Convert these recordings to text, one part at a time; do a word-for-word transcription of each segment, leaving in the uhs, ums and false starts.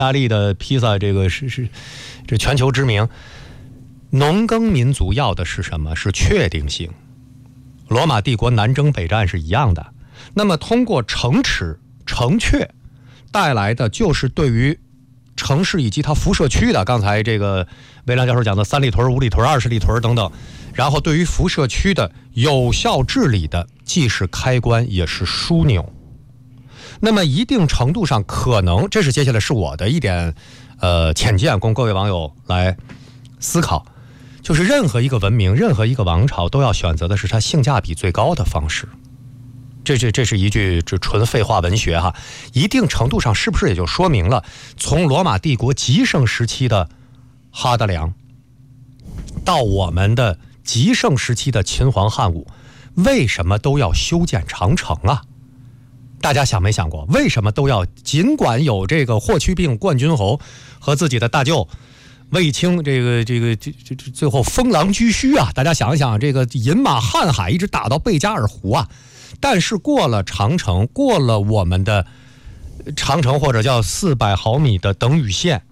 大利的披萨这个是是这全球知名。农耕民族要的是什么？是确定性。罗马帝国南征北战是一样的。那么通过城池、城阙带来的就是对于城市以及它辐射区的，刚才这个魏良教授讲的三里屯、五里屯、二十里屯等等，然后对于辐射区的有效治理的，既是开关也是枢纽。那么一定程度上可能，这是接下来是我的一点呃浅见，供各位网友来思考，就是任何一个文明、任何一个王朝都要选择的是它性价比最高的方式。这这这是一句这纯废话文学哈，一定程度上是不是也就说明了，从罗马帝国极盛时期的哈德良，到我们的极盛时期的秦皇汉武，为什么都要修建长城啊？大家想没想过，为什么都要？尽管有这个霍去病冠军侯和自己的大舅卫青，这个这个这这最后封狼居胥啊，大家想一想，这个饮马瀚海一直打到贝加尔湖啊。但是过了长城，过了我们的长城或者叫四百毫米的等雨线，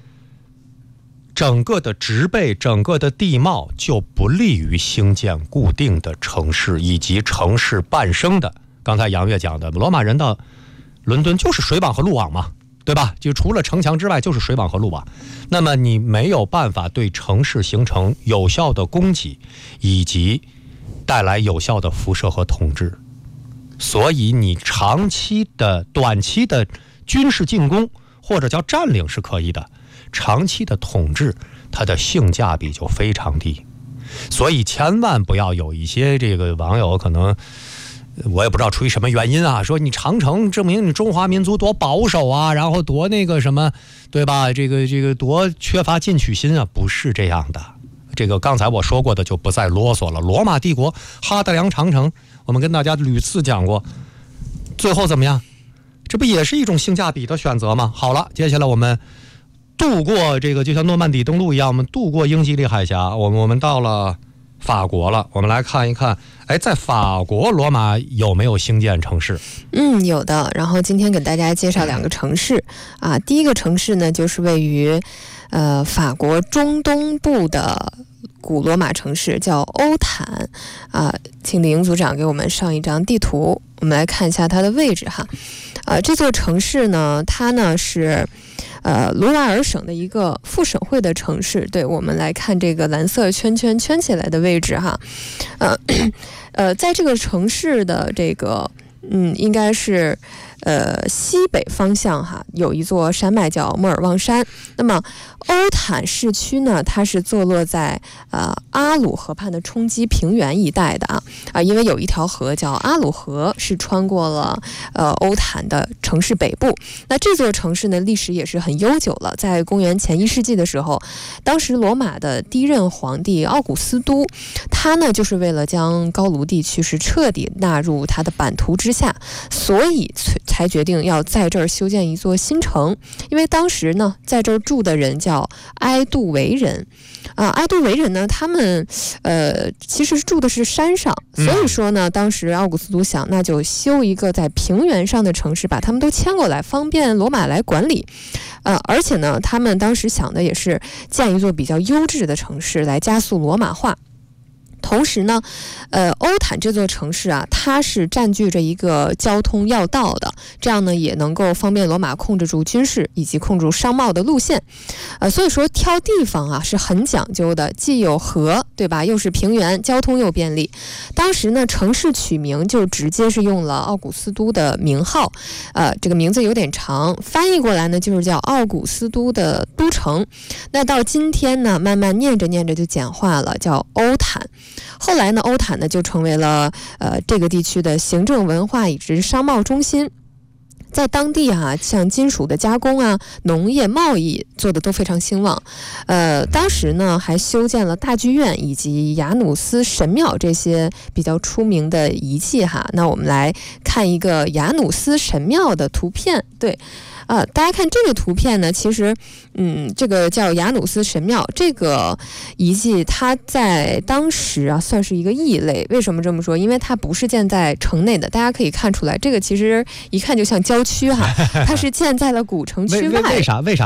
整个的植被、整个的地貌就不利于兴建固定的城市以及城市伴生的。刚才杨越讲的，罗马人到伦敦就是水网和路网嘛，对吧？就除了城墙之外就是水网和路网。那么你没有办法对城市形成有效的供给，以及带来有效的辐射和统治。所以你长期的、短期的军事进攻或者叫占领是可以的，长期的统治它的性价比就非常低。所以千万不要有一些这个网友可能我也不知道出于什么原因啊，说你长城证明你中华民族多保守啊，然后多那个什么，对吧？这个这个多缺乏进取心啊，不是这样的。这个刚才我说过的就不再啰嗦了。罗马帝国哈德良长城，我们跟大家屡次讲过，最后怎么样？这不也是一种性价比的选择吗？好了，接下来我们渡过这个，就像诺曼底登陆一样，我们渡过英吉利海峡，我们我们到了法国了。我们来看一看，哎，在法国罗马有没有兴建城市？ 嗯，有的。然后今天给大家介绍两个城市啊，第一个城市呢，就是位于呃法国中东部的古罗马城市，叫欧坦啊。请李英组长给我们上一张地图，我们来看一下它的位置哈。啊，这座城市呢，它呢是呃卢瓦尔省的一个副省会的城市。对，我们来看这个蓝色圈圈圈起来的位置哈。呃呃，在这个城市的这个嗯，应该是呃西北方向哈，有一座山脉叫莫尔旺山。那么欧坦市区呢，它是坐落在呃阿鲁河畔的冲积平原一带的啊啊，因为有一条河叫阿鲁河，是穿过了呃欧坦的城市北部。那这座城市呢，历史也是很悠久了，在公元前一世纪的时候，当时罗马的第一任皇帝奥古斯都，他呢就是为了将高卢地区是彻底纳入他的版图之下，所以才决定要在这儿修建一座新城。因为当时呢，在这儿住的人叫埃杜维人啊，埃杜维人呢，他们呃其实住的是山上，所以说呢，当时奥古斯都想，那就修一个在平原上的城市，把他们都迁过来，方便罗马来管理。呃，而且呢，他们当时想的也是建一座比较优质的城市，来加速罗马化。同时呢，呃，欧坦这座城市啊，它是占据着一个交通要道的，这样呢也能够方便罗马控制住军事以及控制住商贸的路线。呃，所以说挑地方啊是很讲究的，既有河，对吧？又是平原，交通又便利。当时呢，城市取名就直接是用了奥古斯都的名号，呃，这个名字有点长，翻译过来呢就是叫奥古斯都的都城。那到今天呢，慢慢念着念着就简化了，叫欧坦。后来呢，欧坦呢就成为了呃这个地区的行政、文化以及商贸中心。在当地啊，像金属的加工啊、农业、贸易做的都非常兴旺。呃，当时呢还修建了大剧院以及雅努斯神庙这些比较出名的遗迹哈。那我们来看一个雅努斯神庙的图片，对。啊，大家看这个图片呢，其实，嗯，这个叫雅努斯神庙这个遗迹，它在当时啊算是一个异类。为什么这么说？因为它不是建在城内的，大家可以看出来，这个其实一看就像郊区哈，它是建在了古城区外。 为为为啥？为啥？